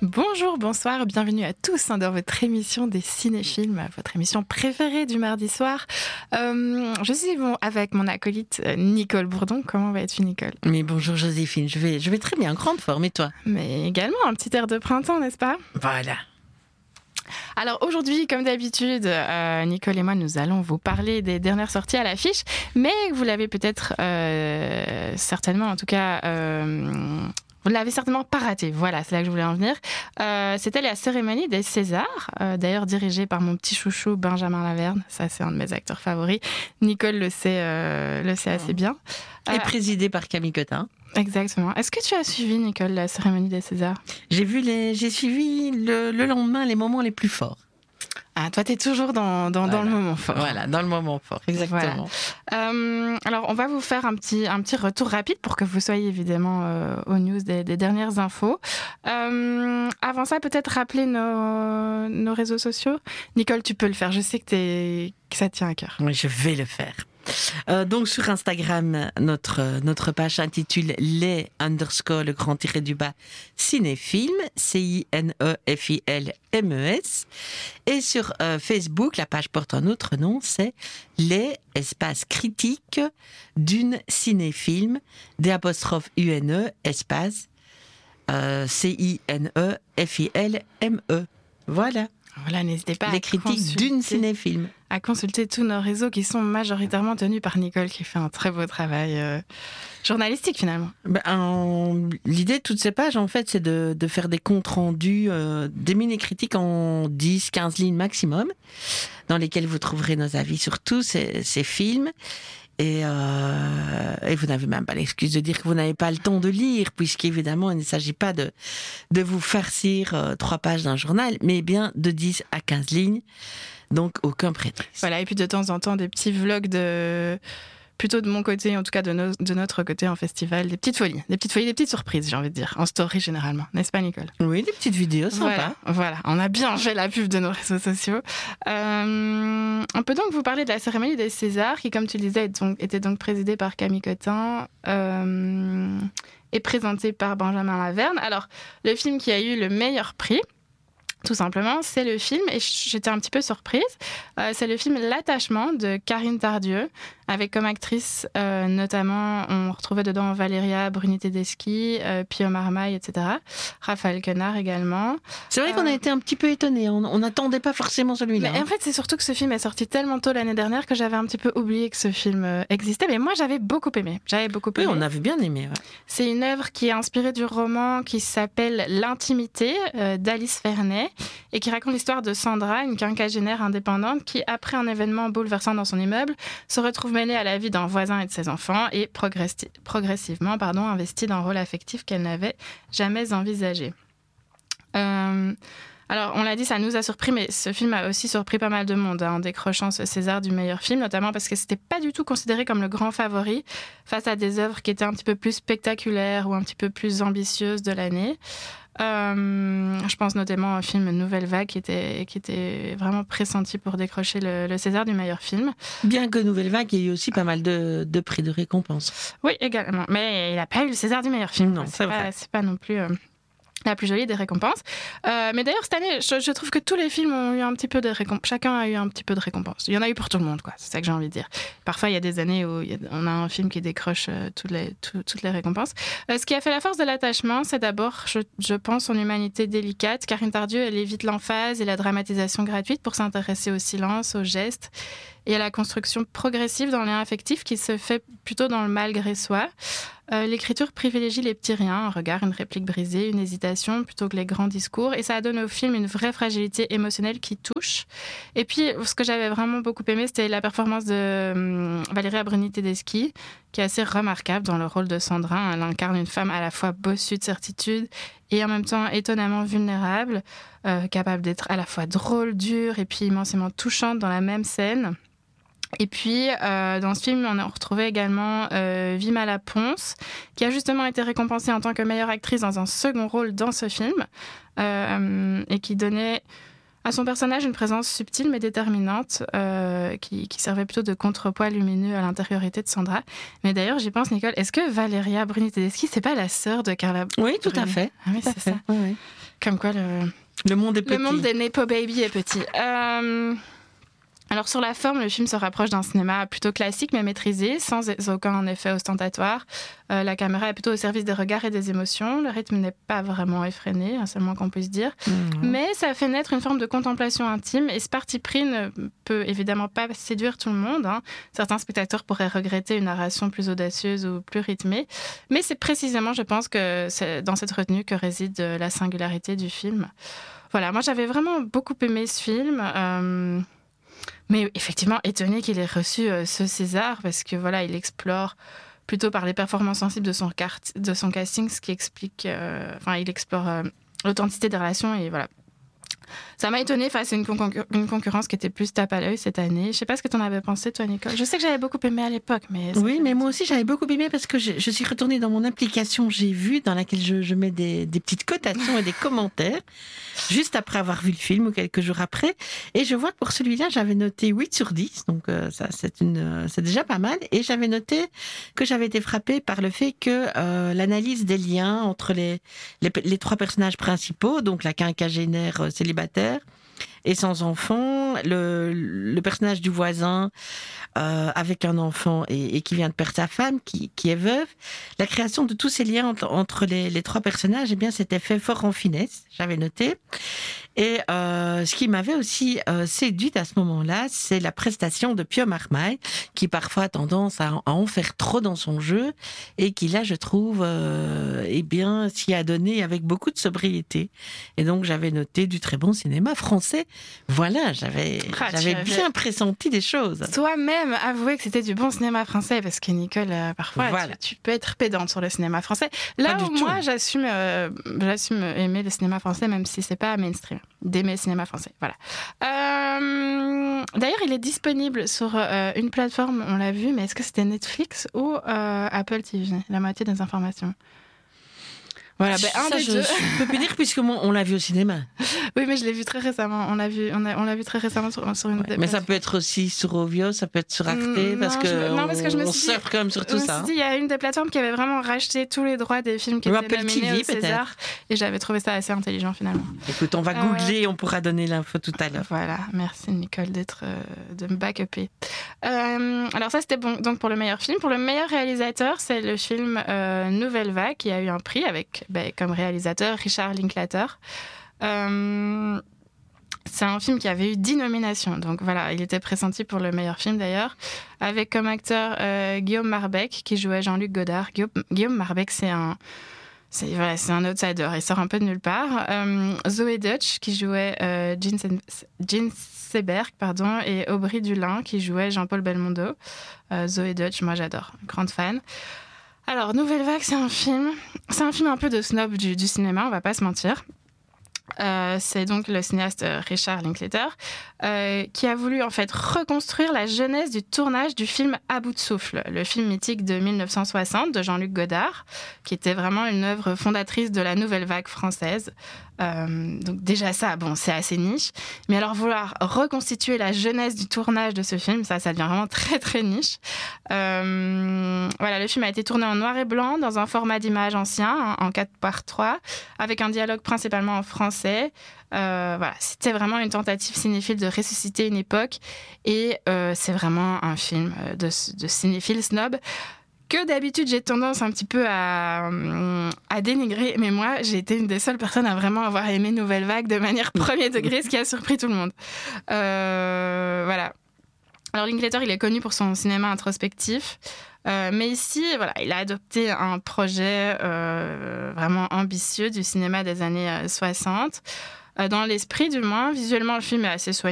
Bonjour, bonsoir, bienvenue à tous dans votre émission des cinéphiles, votre émission préférée du mardi soir. Je suis avec mon acolyte Nicole Bourdon. Comment vas-tu, Nicole ? Mais bonjour Joséphine, je vais très bien, grande forme, et toi ? Mais également un petit air de printemps, n'est-ce pas ? Voilà. Alors aujourd'hui, comme d'habitude, Nicole et moi, nous allons vous parler des dernières sorties à l'affiche, mais vous l'avez peut-être certainement, en tout cas... vous ne l'avez certainement pas raté, voilà, c'est là que je voulais en venir. C'était la cérémonie des Césars, d'ailleurs dirigée par mon petit chouchou Benjamin Laverne, ça c'est un de mes acteurs favoris. Nicole le sait assez bien. Et présidée par Camille Cotin. Exactement. Est-ce que tu as suivi, Nicole, la cérémonie des Césars ? J'ai suivi le lendemain les moments les plus forts. Ah, toi, t'es toujours dans le moment fort. Voilà, dans le moment fort, exactement. Voilà. Alors, on va vous faire un petit retour rapide pour que vous soyez évidemment aux news des dernières infos. Avant ça, peut-être rappeler nos réseaux sociaux. Nicole, tu peux le faire. Je sais que ça te tient à cœur. Oui, je vais le faire. Donc sur Instagram, notre page s'intitule le grand tiré du bas cinéfilm, CINEFILMES, et sur Facebook, la page porte un autre nom, c'est les espaces critiques d'une cinéfilm, _UNE espace CINEFILME. Voilà. Voilà, n'hésitez pas les critiques d'une cinéfilm. À consulter tous nos réseaux qui sont majoritairement tenus par Nicole, qui fait un très beau travail journalistique finalement. L'idée de toutes ces pages, en fait, c'est de faire des comptes rendus, des mini-critiques en 10-15 lignes maximum, dans lesquelles vous trouverez nos avis sur tous ces films. Et vous n'avez même pas l'excuse de dire que vous n'avez pas le temps de lire, puisqu'évidemment, il ne s'agit pas de vous farcir 3 pages d'un journal, mais bien de 10 à 15 lignes, donc aucun prétexte. Voilà, et puis de temps en temps, des petits vlogs plutôt de mon côté, en tout cas de notre côté en festival, des petites folies, des petites surprises, j'ai envie de dire, en story généralement, n'est-ce pas, Nicole ? Oui, des petites vidéos sympas. Voilà, on a bien fait la pub de nos réseaux sociaux. On peut donc vous parler de la cérémonie des Césars, qui, comme tu le disais, était donc présidée par Camille Cotin et présentée par Benjamin Laverne. Alors, le film qui a eu le meilleur prix, tout simplement, c'est le film, et j'étais un petit peu surprise, c'est le film L'Attachement de Carine Tardieu, avec comme actrice notamment, on retrouvait dedans Valéria Bruni Tedeschi, Pio Marmaille, etc. Raphaël Quenard également. C'est vrai qu'on a été un petit peu étonnés, on n'attendait pas forcément celui-là. Mais en fait, c'est surtout que ce film est sorti tellement tôt l'année dernière que j'avais un petit peu oublié que ce film existait, mais moi j'avais beaucoup aimé. Oui, on avait bien aimé. Ouais. C'est une œuvre qui est inspirée du roman qui s'appelle L'intimité d'Alice Vernet et qui raconte l'histoire de Sandra, une quinquagénaire indépendante qui, après un événement bouleversant dans son immeuble, se retrouve mêlée à la vie d'un voisin et de ses enfants et progressivement investie dans un rôle affectif qu'elle n'avait jamais envisagé. Alors, on l'a dit, ça nous a surpris, mais ce film a aussi surpris pas mal de monde en décrochant ce César du meilleur film, notamment parce que c'était pas du tout considéré comme le grand favori face à des œuvres qui étaient un petit peu plus spectaculaires ou un petit peu plus ambitieuses de l'année. Je pense notamment au film Nouvelle Vague qui était vraiment pressenti pour décrocher le César du meilleur film. Bien que Nouvelle Vague, il y ait eu aussi pas mal de prix de récompense. Oui, également. Mais il n'a pas eu le César du meilleur film. Non, c'est vrai. C'est pas non plus... la plus jolie des récompenses. Mais d'ailleurs, cette année, je trouve que tous les films ont eu un petit peu de récompenses. Chacun a eu un petit peu de récompenses. Il y en a eu pour tout le monde, quoi. C'est ça que j'ai envie de dire. Parfois, il y a des années où on a un film qui décroche toutes les récompenses. Ce qui a fait la force de L'Attachement, c'est d'abord, je pense, son humanité délicate. Carine Tardieu, elle évite l'emphase et la dramatisation gratuite pour s'intéresser au silence, aux gestes et à la construction progressive d'un lien affectif qui se fait plutôt dans le malgré soi. L'écriture privilégie les petits riens, un regard, une réplique brisée, une hésitation, plutôt que les grands discours. Et ça donne au film une vraie fragilité émotionnelle qui touche. Et puis, ce que j'avais vraiment beaucoup aimé, c'était la performance de Valéria Bruni Tedeschi, qui est assez remarquable dans le rôle de Sandra. Elle incarne une femme à la fois bossue de certitude et en même temps étonnamment vulnérable, capable d'être à la fois drôle, dure et puis immensément touchante dans la même scène. Et puis, dans ce film, on a retrouvé également Vimala Pons, qui a justement été récompensée en tant que meilleure actrice dans un second rôle dans ce film, et qui donnait À son personnage, une présence subtile mais déterminante qui servait plutôt de contrepoids lumineux à l'intériorité de Sandra. Mais d'ailleurs, j'y pense, Nicole, est-ce que Valeria Bruni Tedeschi, c'est pas la sœur de Carla Oui, tout à Bruni? fait. Ah oui, c'est ça. Oui. Comme quoi, Le monde est petit. le monde des Nepo Baby est petit. Alors sur la forme, le film se rapproche d'un cinéma plutôt classique mais maîtrisé, sans aucun effet ostentatoire. La caméra est plutôt au service des regards et des émotions. Le rythme n'est pas vraiment effréné, seulement qu'on puisse dire. Mais ça fait naître une forme de contemplation intime et ce parti pris ne peut évidemment pas séduire tout le monde. Certains spectateurs pourraient regretter une narration plus audacieuse ou plus rythmée. Mais c'est précisément, je pense, que c'est dans cette retenue que réside la singularité du film. Voilà, moi j'avais vraiment beaucoup aimé ce film. Mais effectivement, étonné qu'il ait reçu ce César, parce que voilà, il explore plutôt par les performances sensibles de son casting, ce qui explique, il explore l'authenticité des relations et voilà. Ça m'a étonnée face à une concurrence qui était plus tape à l'œil cette année. Je sais pas ce que tu en avais pensé, toi, Nicole. Je sais que j'avais beaucoup aimé à l'époque, mais... Oui, mais moi aussi, j'avais beaucoup aimé parce que je suis retournée dans mon application J'ai vu, dans laquelle je mets des petites cotations et des commentaires, juste après avoir vu le film ou quelques jours après. Et je vois que pour celui-là, j'avais noté 8 sur 10. Donc, ça, c'est déjà pas mal. Et j'avais noté que j'avais été frappée par le fait que l'analyse des liens entre les 3 personnages principaux, donc la quinquagénaire célibataire et sans enfant, le personnage du voisin avec un enfant et qui vient de perdre sa femme, qui est veuve, la création de tous ces liens entre les 3 personnages, eh bien, c'était fait fort en finesse, j'avais noté. Et ce qui m'avait aussi séduite à ce moment-là, c'est la prestation de Pio Marmaille, qui parfois a tendance à en faire trop dans son jeu, et qui là, je trouve, s'y a donné avec beaucoup de sobriété. Et donc, j'avais noté du très bon cinéma français. Voilà, j'avais bien pressenti des choses. Toi-même avoué que c'était du bon cinéma français, parce que Nicole, parfois, voilà. tu peux être pédante sur le cinéma français. Là où moi, j'assume aimer le cinéma français, même si c'est pas mainstream. D'aimer le cinéma français, voilà. D'ailleurs, il est disponible sur une plateforme, on l'a vu, mais est-ce que c'était Netflix ou Apple TV? La moitié des informations. Voilà, je peux plus dire puisque on l'a vu au cinéma. Oui, mais je l'ai vu très récemment. On l'a vu très récemment sur une. Ouais, mais ça peut être aussi sur Ovio, ça peut être sur Arte, parce que je me suis surfe quand même sur tout ça. Je me suis dit, il y a une des plateformes qui avait vraiment racheté tous les droits des films qui étaient nominés au César, et j'avais trouvé ça assez intelligent finalement. Écoute, on va googler, et on pourra donner l'info tout à l'heure. Voilà, merci Nicole de me back-upper. Alors ça, c'était bon. Donc pour le meilleur film, pour le meilleur réalisateur, c'est le film Nouvelle Vague qui a eu un prix avec comme réalisateur Richard Linklater. C'est un film qui avait eu 10 nominations, donc voilà, il était pressenti pour le meilleur film d'ailleurs, avec comme acteur Guillaume Marbeck qui jouait Jean-Luc Godard. Guillaume Marbeck, c'est un outsider, il sort un peu de nulle part. Zoé Deutsch qui jouait Jean Seberg, et Aubry Dulin qui jouait Jean-Paul Belmondo. Zoé Deutsch, moi j'adore, grande fan. Alors, Nouvelle Vague, c'est un film un peu de snob du cinéma, on va pas se mentir. C'est donc le cinéaste Richard Linklater qui a voulu en fait reconstruire la genèse du tournage du film À bout de souffle, le film mythique de 1960 de Jean-Luc Godard, qui était vraiment une œuvre fondatrice de la nouvelle vague française. Donc déjà ça, c'est assez niche. Mais alors vouloir reconstituer la genèse du tournage de ce film, ça devient vraiment très très niche. Voilà, le film a été tourné en noir et blanc dans un format d'image ancien, en 4:3, avec un dialogue principalement en français. Voilà, c'était vraiment une tentative cinéphile de ressusciter une époque, et c'est vraiment un film de cinéphile snob que d'habitude j'ai tendance un petit peu à dénigrer, mais moi j'ai été une des seules personnes à vraiment avoir aimé Nouvelle Vague de manière premier degré, ce qui a surpris tout le monde. Voilà. Alors Linklater, il est connu pour son cinéma introspectif, mais ici, voilà, il a adopté un projet vraiment ambitieux du cinéma des années 60. Dans l'esprit, du moins, visuellement, le film est assez soigné.